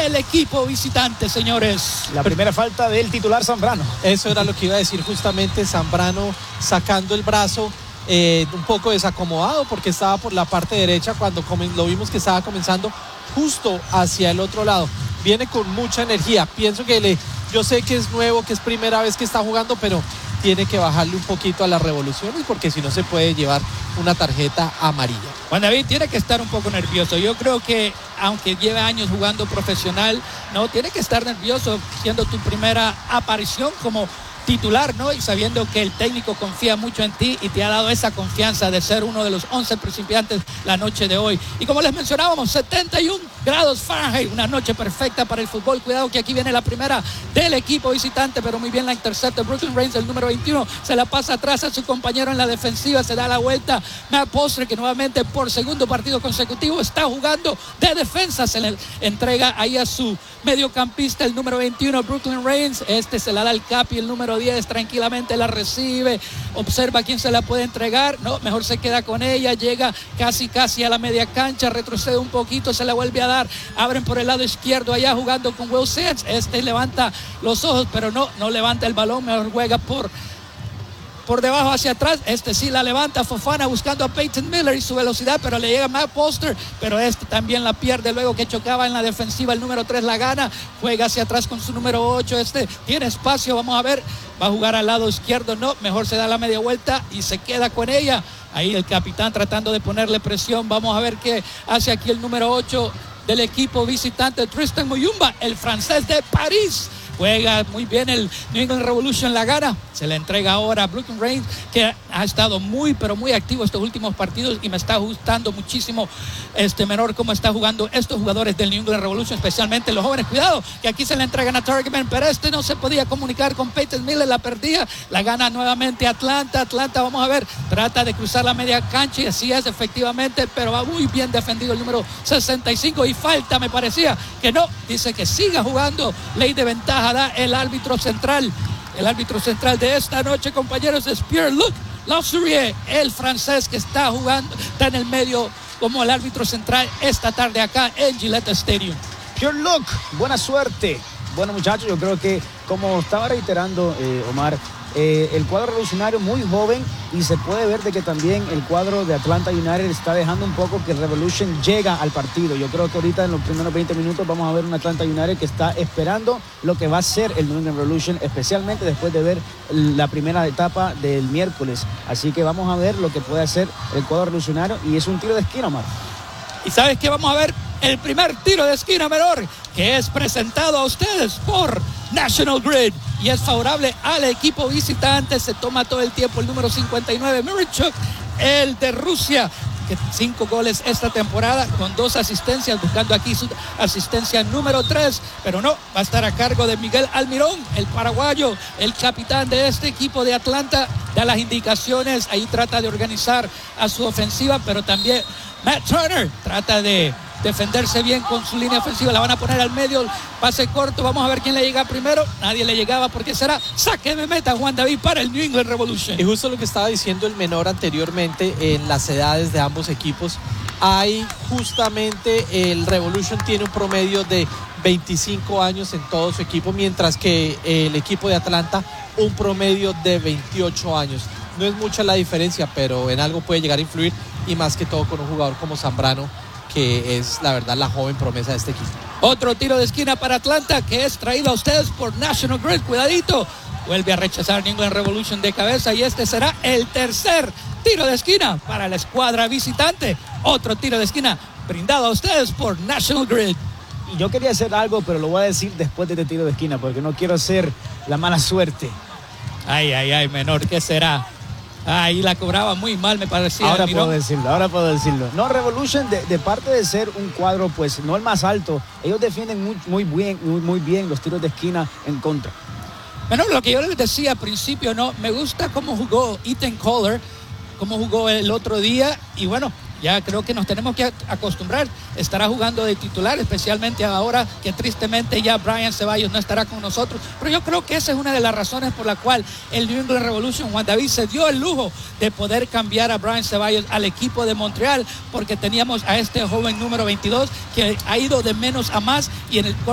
el equipo visitante, señores. La primera falta del titular Zambrano. Eso era lo que iba a decir justamente, Zambrano sacando el brazo, un poco desacomodado porque estaba por la parte derecha cuando lo vimos que estaba comenzando justo hacia el otro lado. Viene con mucha energía, pienso que yo sé que es nuevo, que es primera vez que está jugando, pero tiene que bajarle un poquito a las revoluciones porque si no se puede llevar una tarjeta amarilla. Juan David tiene que estar un poco nervioso. Yo creo que aunque lleve años jugando profesional, no tiene que estar nervioso siendo tu primera aparición como titular, ¿no? Y sabiendo que el técnico confía mucho en ti y te ha dado esa confianza de ser uno de los 11 principiantes la noche de hoy. Y como les mencionábamos, 71 grados Fahrenheit, una noche perfecta para el fútbol. Cuidado que aquí viene la primera del equipo visitante, pero muy bien la intercepta Brooklyn Reigns, el número 21, se la pasa atrás a su compañero en la defensiva, se da la vuelta Matt Polster, que nuevamente por segundo partido consecutivo está jugando de defensa, se le entrega ahí a su mediocampista, el número 21, Brooklyn Reigns, se la da al Capi, el número 10, tranquilamente la recibe, observa quién se la puede entregar, no, mejor se queda con ella, llega casi a la media cancha, retrocede un poquito, se la vuelve a dar, abren por el lado izquierdo allá jugando con Will Sands, levanta los ojos, pero no levanta el balón, mejor juega por debajo hacia atrás, sí la levanta Fofana buscando a Peyton Miller y su velocidad, pero le llega Matt Polster, pero también la pierde luego que chocaba en la defensiva, el número 3 la gana, juega hacia atrás con su número 8, tiene espacio, vamos a ver, va a jugar al lado izquierdo, no, mejor se da la media vuelta y se queda con ella, ahí el capitán tratando de ponerle presión, vamos a ver qué hace aquí el número 8 del equipo visitante, Tristan Muyumba, el francés de París. Juega muy bien el New England Revolution, la gana, se le entrega ahora a Brooklyn Reigns, que ha estado muy activo estos últimos partidos y me está gustando muchísimo menor cómo está jugando estos jugadores del New England Revolution, especialmente los jóvenes. Cuidado que aquí se le entregan a Targetman, pero no se podía comunicar con Peyton Miller, la perdía, la gana nuevamente Atlanta, vamos a ver, trata de cruzar la media cancha y así es efectivamente, pero va muy bien defendido el número 65 y falta, me parecía que no, dice que siga jugando, ley de ventaja da el árbitro central de esta noche, compañeros, es Pierre-Luc Lausurier, el francés que está en el medio como el árbitro central esta tarde acá en Gillette Stadium. Pierre-Luc, buena suerte. Bueno, muchachos, yo creo que como estaba reiterando Omar, el cuadro revolucionario muy joven y se puede ver de que también el cuadro de Atlanta United está dejando un poco que el Revolution llega al partido. Yo creo que ahorita en los primeros 20 minutos vamos a ver un Atlanta United que está esperando lo que va a ser el New England Revolution, especialmente después de ver la primera etapa del miércoles. Así que vamos a ver lo que puede hacer el cuadro revolucionario y es un tiro de esquina, Omar. ¿Y sabes qué? Vamos a ver el primer tiro de esquina menor que es presentado a ustedes por National Grid y es favorable al equipo visitante. Se toma todo el tiempo el número 59, Mirochuk, el de Rusia, que 5 goles esta temporada con 2 asistencias, buscando aquí su asistencia número 3, pero no, va a estar a cargo de Miguel Almirón, el paraguayo, el capitán de este equipo de Atlanta, da las indicaciones, ahí trata de organizar a su ofensiva, pero también Matt Turner trata de defenderse bien con su línea ofensiva, la van a poner al medio, pase corto, vamos a ver quién le llega primero, nadie le llegaba porque será saque de meta Juan David para el New England Revolution. Y justo lo que estaba diciendo el menor anteriormente, en las edades de ambos equipos, hay justamente el Revolution tiene un promedio de 25 años en todo su equipo, mientras que el equipo de Atlanta un promedio de 28 años. No es mucha la diferencia, pero en algo puede llegar a influir y más que todo con un jugador como Zambrano, que es la verdad la joven promesa de este equipo. Otro tiro de esquina para Atlanta que es traído a ustedes por National Grid. Cuidadito, vuelve a rechazar New England Revolution de cabeza y será el tercer tiro de esquina para la escuadra visitante. Otro tiro de esquina brindado a ustedes por National Grid. Y yo quería hacer algo, pero lo voy a decir después de este tiro de esquina porque no quiero hacer la mala suerte. Ay, menor, ¿qué será? Ahí la cobraba muy mal, me parecía. Ahora puedo decirlo. No, Revolution, de parte de ser un cuadro, pues no el más alto, ellos defienden muy bien los tiros de esquina en contra. Bueno, lo que yo les decía al principio, no, me gusta cómo jugó Ethan Kohler, cómo jugó el otro día, y bueno, ya creo que nos tenemos que acostumbrar, estará jugando de titular, especialmente ahora que tristemente ya Brian Ceballos no estará con nosotros, pero yo creo que esa es una de las razones por la cual el New England Revolution, Juan David, se dio el lujo de poder cambiar a Brian Ceballos al equipo de Montreal, porque teníamos a este joven número 22 que ha ido de menos a más y en el